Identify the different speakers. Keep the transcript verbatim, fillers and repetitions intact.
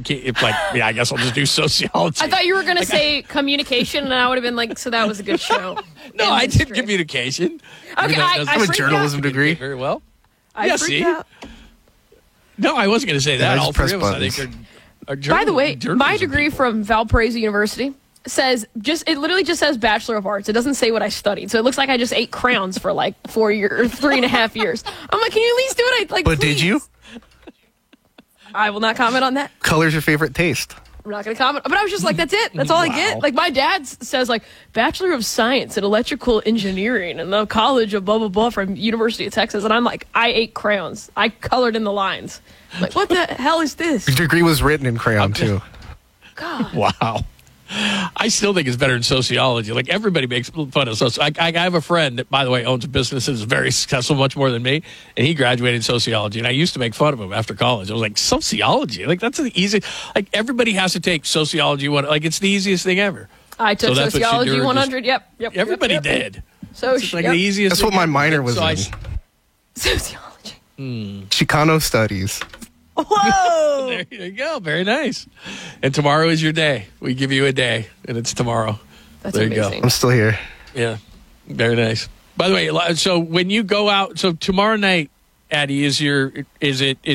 Speaker 1: if like, yeah, I guess I'll just do sociology.
Speaker 2: I thought you were going to
Speaker 1: like,
Speaker 2: say I, communication, and I would have been like, so that was a good show.
Speaker 1: No, I did communication.
Speaker 2: Okay, I, I,
Speaker 3: I have a journalism
Speaker 2: out.
Speaker 3: degree.
Speaker 1: Very well.
Speaker 2: I
Speaker 1: yeah,
Speaker 2: freaked
Speaker 1: see?
Speaker 2: out.
Speaker 1: No, I wasn't going to say that.
Speaker 3: Yeah,
Speaker 1: All three of us, I think, are, are journal-
Speaker 2: By the way, my degree
Speaker 1: people.
Speaker 2: from Valparaiso University says just it literally just says Bachelor of Arts. It doesn't say what I studied, so it looks like I just ate crowns for like four years, three and a half years. I'm like, can you at least do it? I, like,
Speaker 3: But
Speaker 2: please.
Speaker 3: did you?
Speaker 2: I will not comment on that.
Speaker 3: Color's your favorite taste.
Speaker 2: I'm not going to comment. But I was just like, that's it. That's all I
Speaker 1: Wow.
Speaker 2: get. Like, my dad s- says, like, Bachelor of Science in Electrical Engineering in the College of blah, blah, blah from University of Texas. And I'm like, I ate crayons. I colored in the lines. I'm like, what the hell is this?
Speaker 3: Your degree was written in crayon, too.
Speaker 2: God.
Speaker 1: Wow. I still think it's better in sociology. Like, everybody makes fun of sociology. I, I have a friend that, by the way, owns a business and is very successful, much more than me, and he graduated in sociology, and I used to make fun of him after college. I was like, sociology? Like, that's the easy... Like, everybody has to take sociology. One, like, it's the easiest thing ever.
Speaker 2: I took
Speaker 1: So that's what you
Speaker 2: Sociology
Speaker 1: do, or
Speaker 2: one
Speaker 1: just-
Speaker 2: hundred. Yep. Yep.
Speaker 1: Everybody
Speaker 2: yep, yep.
Speaker 1: did.
Speaker 2: So,
Speaker 1: It's like
Speaker 2: yep.
Speaker 1: the easiest
Speaker 3: That's what
Speaker 1: thing
Speaker 3: my
Speaker 1: ever.
Speaker 3: minor was
Speaker 1: So I-
Speaker 3: in.
Speaker 2: Sociology.
Speaker 3: Chicano studies.
Speaker 2: Whoa!
Speaker 1: There you go. Very nice. And tomorrow is your day. We give you a day, and it's tomorrow.
Speaker 2: That's
Speaker 1: there you go.
Speaker 2: amazing.
Speaker 3: I'm still here.
Speaker 1: Yeah. Very nice. By the way, so when you go out, so tomorrow night, Addie, is your, is it, is